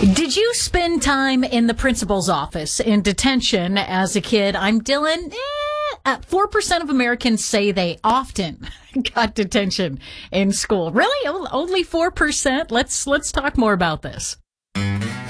Did you spend time in the principal's office in detention as a kid? I'm Dylan. 4% of Americans say they often got detention in school. Really? Only 4%? Let's talk more about this.